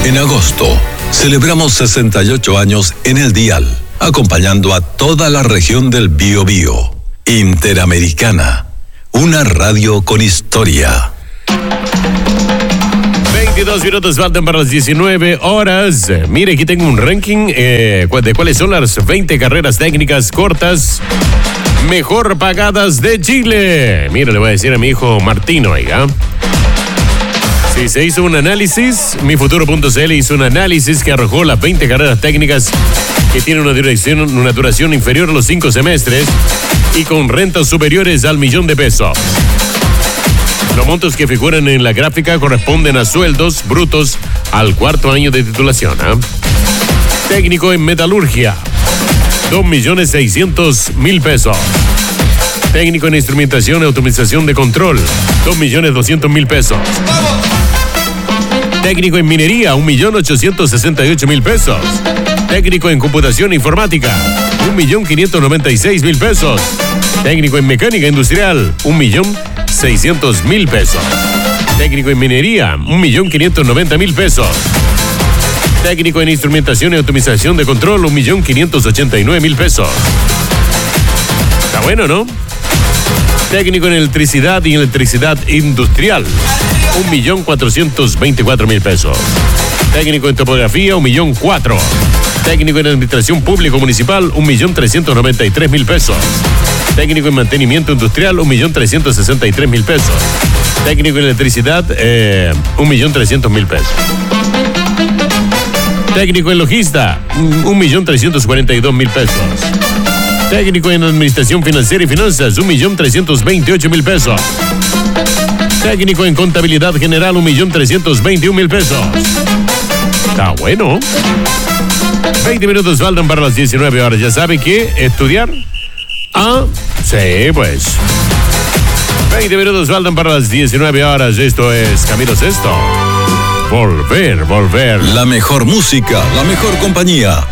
En agosto, celebramos 68 años en el dial, acompañando a toda la región del Biobío. Interamericana, una radio con historia. 22 minutos faltan para las 19 horas. Mire, aquí tengo un ranking de cuáles son las 20 carreras técnicas cortas mejor pagadas de Chile. Mire, le voy a decir a mi hijo Martino, oiga. Sí, se hizo un análisis, mifuturo.cl hizo un análisis que arrojó las 20 carreras técnicas que tienen una duración inferior a los 5 semestres y con rentas superiores al $1.000.000. Los montos que figuran en la gráfica corresponden a sueldos brutos al cuarto año de titulación. Técnico en metalurgia, $2.600.000. Técnico en instrumentación y automatización de control, $2.200.000. Técnico en minería, $1.868.000. Técnico en computación e informática, $1.596.000. Técnico en mecánica industrial, $1.600.000. Técnico en minería, $1.590.000. Técnico en instrumentación y automatización de control, $1.589.000. Está bueno, ¿no? Técnico en electricidad y electricidad industrial, $1.424.000. Técnico en topografía, $1.400.000. Técnico en administración pública municipal, $1.393.000. Técnico en mantenimiento industrial, $1.363.000. Técnico en electricidad, $1.300.000. Técnico en logista, $1.342.000. Técnico en administración financiera y finanzas, $1.328.000. Técnico en contabilidad general, $1.321.000. Está bueno. 20 minutos faltan para las 19 horas. ¿Ya sabe qué? ¿Estudiar? Ah, sí, pues. 20 minutos faltan para las 19 horas. Esto es Camilo Sesto. Volver. La mejor música, la mejor compañía.